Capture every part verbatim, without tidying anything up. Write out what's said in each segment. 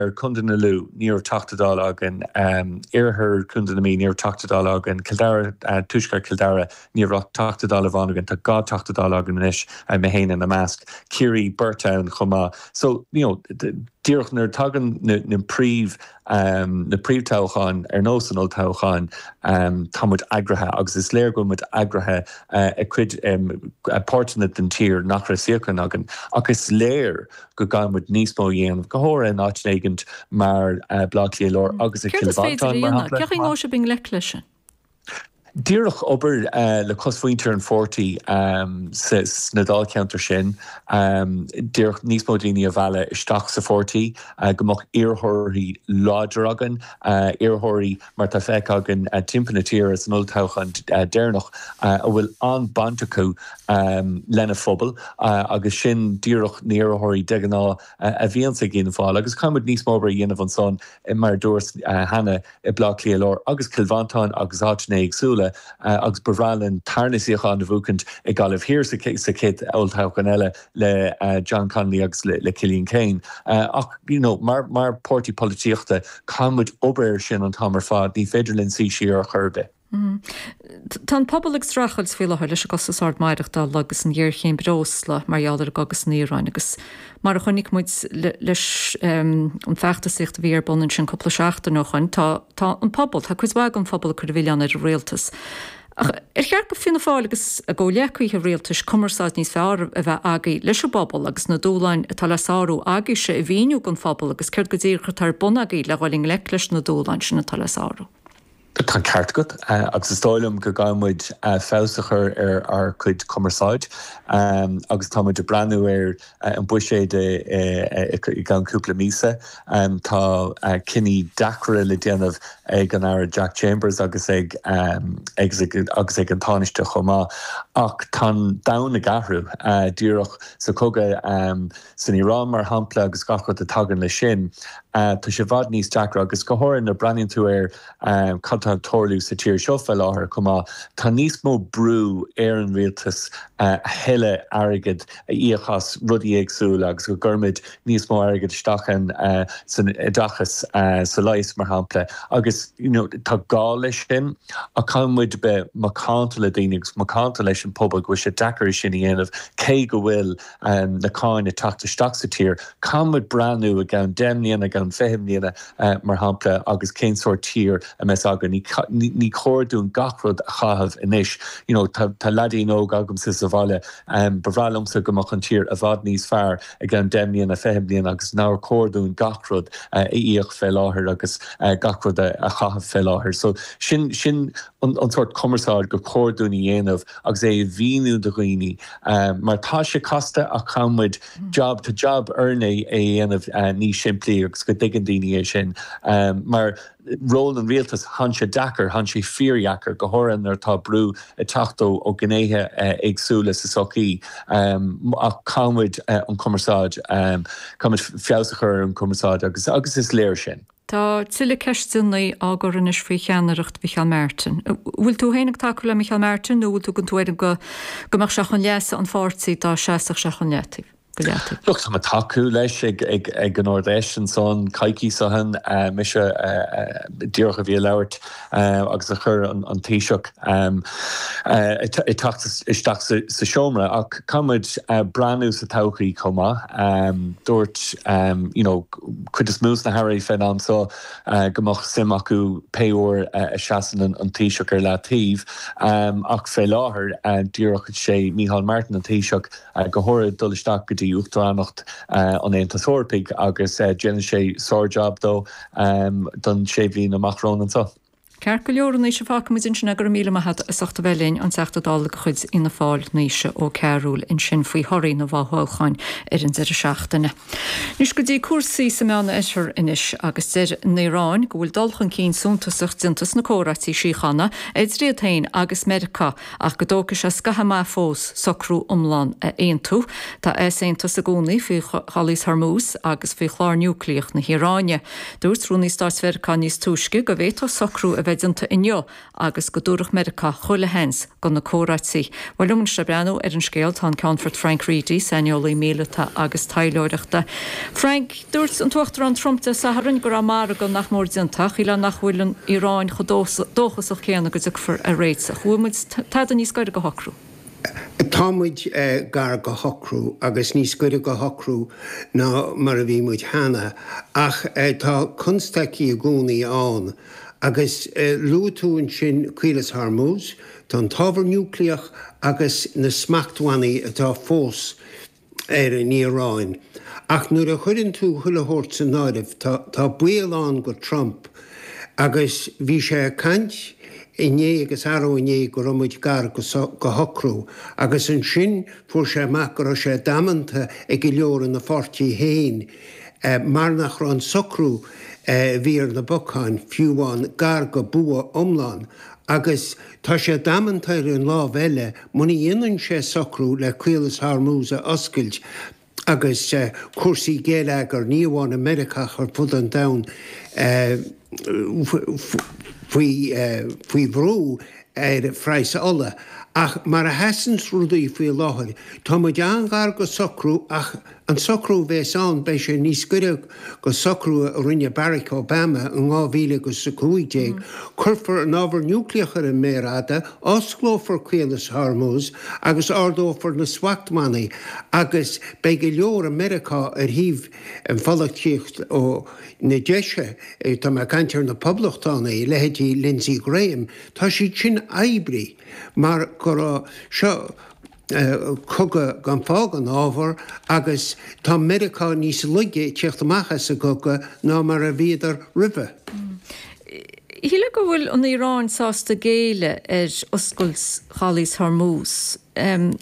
Cundan na Lú níor tachtadal agan um, Iarthar Cundan na mí níor tachtadal agan Kildare uh, Tuiscar Kildare níor tachtadal agan tá gá tachtadal agan inis uh, mehéin na Mask Kiri Burtown chuma. So you know Dúireach nar tagan na, na príomh um, na príomh táchain ar nós an ó táchain um, támuid agrathe agus is léir go muid agrathe uh, a cuid um, a pártanna den tír nach ra siochan agan agus léir go gamuid níos mó dhéanamh go hóir an áitnéigint mar uh, blachlí lór agus a kilobátan mar hapla. Ceach ó se bing leclisin. Dúireach obair uh, le cosfuintear an forty um, sa snadal counter sin um, dúireach níos mó daoine a bheile isteach sa forty uh, gomach iarthirí láidir agan uh, iarthirí mar tá feic agan uh, timpeana tír as an olltáchan uh, déirnach uh, a bhfuil an bantaú um, lena phobal uh, agus sin dúireach ní iarthirí de gná uh, a bhíon sa gin fáil agus caiimid níos mó bar dhéanamh an son i mar dúirs uh, hana i blachlí lór agus Kilvantáin agus áitné agsúla Uh, agus bhrálann tarnaíocha an bhúcant ag gáibh hir sa céad olltáchan eile le uh, John Connolly agus le, le Cillian Kane. Uh, ach, you know, mar, mar pórtaí polítíochta cámuid obair sin an tamar fad ní féidir linn sí siar a churbe. Mm. Tá pobl ag strachels fi leir leis agus sort maireachta agus an dhéir chéim brosla mar jáidir agus níráin agus mar a chunig muid leis um, an fechtasicht a bhíar bonan sin coppla seachta nachin tá an pobl tá cuisbag an pobl chu bhílean ar réaltas. Er chear go finna fáil agus a ggó lecuí a réaltas cumarsáid níos fear a bheith agaí leis a bobbal agus na dúlain a talasáú agaí se a bhíú an fabal agus ceir go dtír chu tar bonagaí le bhfuil le leis na dúlain sin na talasáú. Tá ceart go uh, agus is stáilm go gáimmuid uh, fésachar ar ar chuid cumarsáid um, agus támuid de breanú ar uh, an buiséad i gan cúpla mísa um, tá uh, cinní dacra le déanamh ag an air Jack Chambers agus ag um, agus ag an táiste chomá ach tá dana gahrú uh, dúireach sa cóga um, san Irán mar hampla agus gachod a tagan le sin uh, tá sé bhd níos dacra agus go háirann na breann tú ar um, tá torlú sa tíir seo fel láthair cumá tá níos mó brú ar an rialtas uh, heile airgid a íochas rudí agsúil agus go gurmid níos mó airgid stachan uh, san dachas uh, sa leis mar hampla agus you know, tá gá leis sin a chuimmuid be macánta le daoinegus macánta leis an pobal go sé dachar sin dhéanamh cé go bhfuil um, na cáin a tata stach sa tír chuimmuid breanú a gan déimlíana a gan fehimlíana uh, mar hampla agus cén sort tír a mes agan ní chóirún gachrod a chahabh inis. You know, tá ladí nó agam sa sa bhaile um, bhrálumsa go mach an tír a bhd níos fearr a gan déimlíon a fehimlíon agus ná chóirún gachrod uh, i íoch fé láthair agus uh, gachrod a, a chahabh fé láthair. So sin sin an, an sort cumarsáid go chóirún i dhéanamh agus é bhíú do roioine um, mar tá sé casta a chuimmuid job to job earna é dhéanamh uh, ní siimplí agus go dtigan daoine é sin um, mar ról an rialtas han sé dachar, han sé fíorheachar go háirann ar tá brú i tachtó ó gnéithe uh, agsúla sa socaí um, a cámuid uh, an cumarsáid um, cámuid feabhsachar an cumarsáid agus agus is léir sin. Tá tuile ceistúnaí águr inis faoi cheannareacht Michael Merton. Bhfuil tú héananig takeú le Michael Merton nó bhfuil tú go tuairim go gomach seachan leasa an fórsaí tá seaach seachan leatíh? Look, tá taú leis ag ag an ordéis an son caiicí sahan uh, me se uh, dúach a bhí leirt uh, agus a chur an, an tíiseach um, uh, i tacht isteach sa, sa siomra ach cumid uh, breanú sa tauchaí comá um, dúirt um, you know, chud is mús na hairí fan am so uh, gomach sim acu péúir uh, a seasan an, an tíiseach ar leatíh um, ach fé láthair uh, dúach sé Michael Martin an tíiseach uh, go háir dul isteach go dtí uachtánacht uh, an éanta thorpaig agus uh, déanann sé sór-job dó um, don sé bhíon amachrón an so. Cear go leoran éis se fácha muid sin agur míle maithad a sachta bhelín an seachta dála chuid ina fáil níise ó cearúil in sin faoi thoirí na bháthilchain ar an zeidir seachtainna. Nís go dtí cuasaí sa meánna isir inis agus deir Níráin go bhfuil dulchan cín súntasach dintas na córatí síchanna éid riadtain agus Medica ach go dócha se scatha má fós socrú umlán a aontú tá ésaontas a gúnaí faoi chalís Hormuz agus faoi chlár núcleach na Híráine. Dúirt rúnaí Stáit Mheiriceá níos túisce go bhhéadfá socrú a bheidnta inneo agus go dúrach America chuile hens go na córáití. Bhfuil se breanú ar an scéal tá Countfort Frank Reedy Seniolaí míleta agus taileoireachta. Frank, dúirt an tuachtar an Trumpta sa harann go mar go nach mór dionach í le nach bhfuil an Iráin chu dóchas a chéanana go dtí for a réitsa. Bhuamuid tá a níos gaiide go hocrú. Támuid uh, gar go hocrú agus níos gaiide go hocrú ná mar a bhí muid hana ach uh, tá constaí a gcónaí an agus uh, luútún sin Cuilas Hormuz tá an tábhar núcleach agus na smachthaí atá fós ar an Iráin. Ach nuair a chuirann tú thulathirt san náirimh tá buailán go Trump agus bhí sé caint iné agus aróiné go ramuid gar go hocrú, agus an sin fuair sé meach go sé damanta ag go leor na fortí héin, mar nach ran socrú bhí ar na bocáin fiúháin gar go bua omláin, agus tá sé damanta ar an lá bheile muna dhéanann sé socrú le Cuilas Hormuz a oscailt, agus uh, cuasaí géile gur níomháin America ar fud an dam faoi bhrú ar phrais alla. Ach mar a hesans rudaí faoi láthir, tá muid an gar go socrú ach an socrú bheits an bei sé níos cuireadh go socrú a rinne Barack Obama an ngá mhíle go sa cúideag, chuirfar an ábhar núcleachar in mérada, osclófar Cuilas Hormuz agus ardófar na swachtmannaí, agus bei go leor America ar híomh an fallachtíocht ó na deise tá me cantar na poblachtánaí lehetí Lindsey Graham, tá sí sin aibrí mar go seo coga gan fágan ábhar agus tá America níos luige teachtamachchas a coga ná mar a bhíidir ribhe. Híle go bhfuil an Iráin sásta géile ar oscailt Cuilas Hormuz. Um,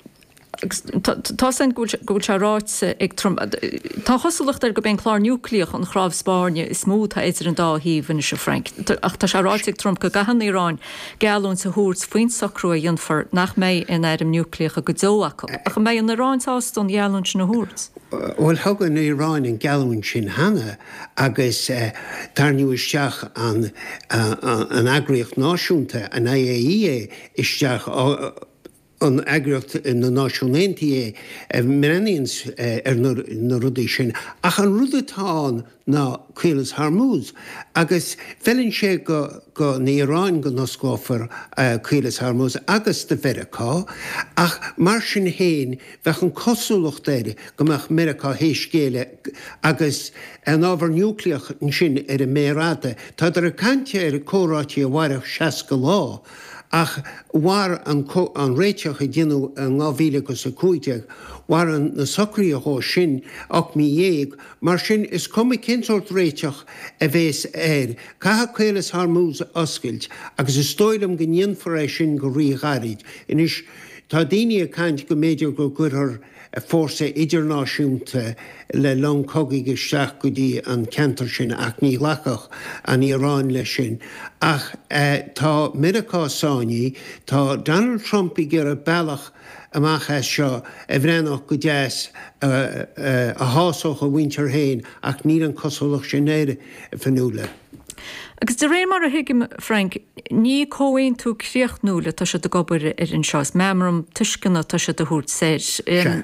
Tá san gúil se ráitsa ag Trump. Tá thosaíocht ar go ben chlár núcleach an chrábh Spáine is smú tá idir an dáhíomh se Frank. Ach tá se ráitsa ag Trump go gahan Iráin gealún sa húrs faoin socrú a dionfar nach méid in éidirm núcleach a go dóach. Ach méid an Iráin sásta an gealún sin na húrs. Well hagan na Iráin an gealún sin hana agus uh, tarniú isteach an, uh, an agriocht náisiúnta an I A E A isteach uh, an agriocht in na náisiúntaí é Iranians ar na rudaí sin. Ach an rudatáin ná Cuilas Hormuz agus felinn sé go go na Iráin go noscófar Cuilas Hormuz agus de Vericá, ach mar sin héin bheith an cosúlacht éire go meach America hééis céile agus an ábhar núcleach sin ar a mérada, tá ar a cante ar a córáití a bhaireh seaca go lá, ach war an, an réiteach a dginú an ngáhíle go sa cúideag, war an na socrí a hó sin ach mí dhéag, mar sin is cuma cinsort réiteach a bhés éir. Caithe Cuilas Hormuz oscailt, agus is stoilm go ndéanfar é sin go rígharid. Inis tá daoine a caint go méidir go gurthar fórsa idirnáisiúnta le long cogaigh isteach go dtí an ceantar sin ach ní lachach an Iráin le sin. Ach uh, tá America sáinní, tá Donald Trump i gur a bailach amachchas seo a bhreanach go deas uh, uh, a hásoch a winter héin ach ní an cosúlach sin éire fanúla. Agus de ré mar a hiigim Frank, ní cóhain tú críocht núla tá se do gobar ar an seás, memram tuiscinna tá se do hút séir. Um,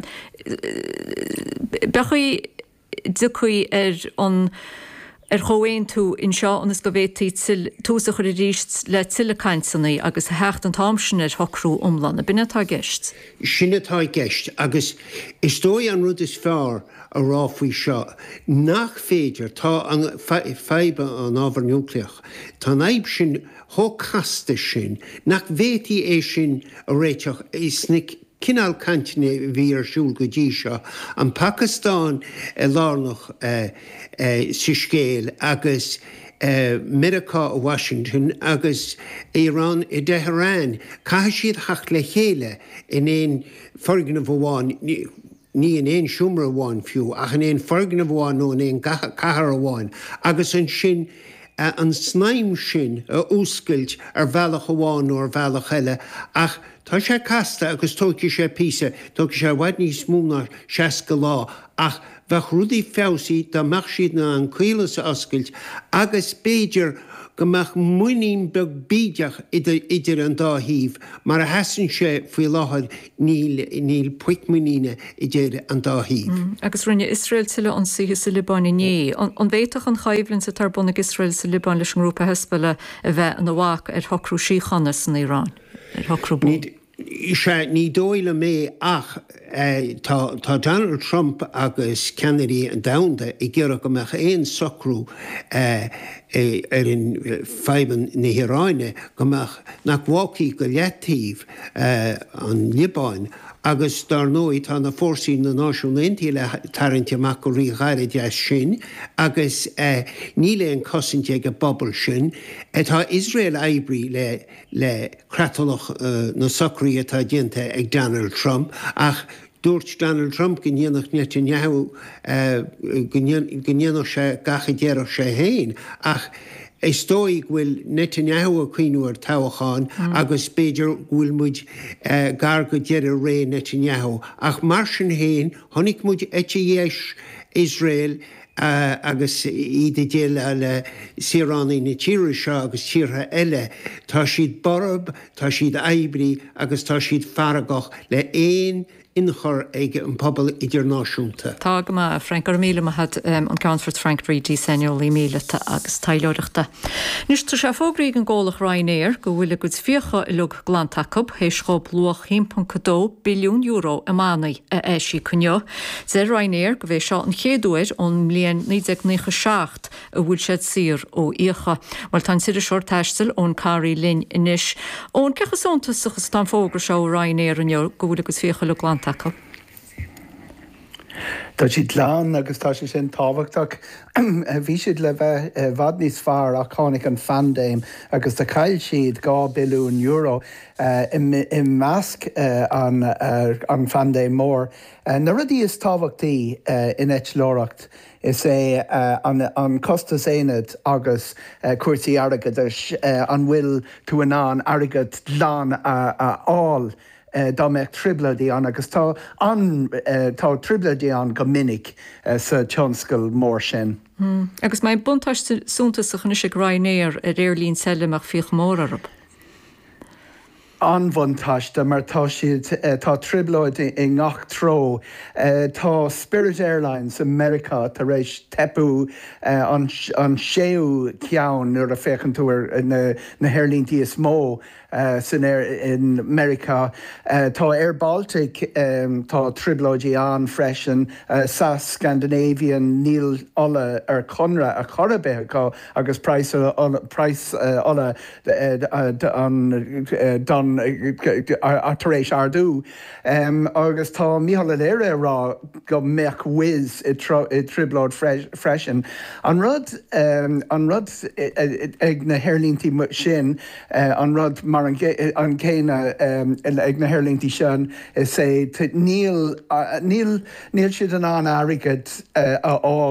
Bechaí duchaí ar an ar chohain tú in seo an is go bhétaí túsa chuir ríist le tilecaintsannaí agus hecht an táimsin ar hocrú omlána. Binetá gceist? Sinnetá gceist, agus is dói an rud is fearr a rá faoi seo. Nach féidir tá an feibe an ábhar núcleach. Tá naib sin thócasta sin, nach bhétaí é sin a réiteach is snic Cinál cantine bhí ar siúl go dtí seo. An Pakistan uh, lárnach uh, uh, sa scéal agus uh, America a Washington agus Iran i Teherán. Caithe siad theach le chéile in éon forgan a bháin ní in éon siúmar a bháin fiú ach in éon forgan a bháin nó in éon cahar a bháin. Agus an sin uh, an snaim sin a úscailt ar bhealach a bháin nó ar bhealach eile ach tá sé casta agus tóci sé písa, tóci sé bhaid níos múna seaca lá ach bheith rudaí fésaí dá meach siad na an Cuilas oscailt agus béidir gomach muoín beg bídeach idir an dáhíh, mar a hasan sé faoi láthad níl puicmuíine idir an dáhíh. Mm. Agus rinne Israel tuile an suí sa Libán iné. An bhéach an chaimhlann sa tarbunna Israel sa Libán leis an grúpa hespala a bheith an bhhac ar thocrú síchanas san Irán. Ar thocrú bú. Ní dóile mé ach tá Donald Trump agus Kennedy an damda i ggéire go meach éon socrú ar in feiban na Hiráine go meach nach bhhacaí go letíh an Libáin agus dar nóid tá na fórsaí na náisiún India le tarint amach go rí ghaire de sin agus ní le an cosinte go bobbal sin tá Israel aibrí le le creatalach na socraí atá dianta ag Donald Trump ach dúirt Donald Trump go ndéanach Netanyahu go ndéanach sé gacha déarach sé héin ach is dóigh bhfuil Netanyahu a cuiinúir tábhacháin agus beidir bhfuil muid gar go deireadh ré Netanyahu ach mar sin héin tháinig muid éite dhéis Israel Uh, agus iad déal le Siránnaí na tíre seo agus tíortha eile, tá siad borb, tá siad aibrí agus tá siad faragach le éon inchor ag an pobl idirnáisiúnta. Tá go ma Frank ar míle had um, an Councillor Frank Reedy seniorlí míleta agus taileoireachta. Nus tu sé fógraí an ggólach Ryanair go bhfuil go fiocha i lug Glantacob hééis chob luach one point two billiún euro a mánaí a éisi cuneo. Zé Ryanair go bhéh seo an chéadúir ón mbliain nídeg nícha seacht a bhfuil siad sir ó íocha. Mal tan siad a seoir teistil ón Carí Lynn inis. Ón cechasúntas agus tan fógra seo Ryanair an go bhfuil go fiocha lug Glantacob. Tá siad lean agus tá sé sin táhachtach bhí siad le bheith bhad níos fearr ach tháinig an fandéim agus tá cail siad gá billiún euro i measc an fandéim mór. Na rudí is táhachtaí in éit leoracht is é an costas éad agus cuairtaí airgad an bhfuil tú an an airgad lán áil dá meach tribladí an agus tá an tá tribladí an go minic sa tionscail mór sin. Mm. Agus mai buntáiste súntasach an is ag Ryanair a réirlín sellimach fioch mór arab. Anbhaintáiste mar tá siad tá tribloid i ngach tro tá Spirit Airlines America tar éis tepú an séú ceann nuair a féchan túair na hairlíntaí is mó san in America. Tá Air Baltic tá tribloidí an freisin sa Scandinavian níl ola ar conra a chorabeh agus price ola an taréis ardú. Agus tá míhall léire rá go meach wiz i tribláid freisin. An rud an rud ag na hairlíntaí sin an rud mar an céine ag na hairlíntaí sin is sé níl níl siad an an airgad á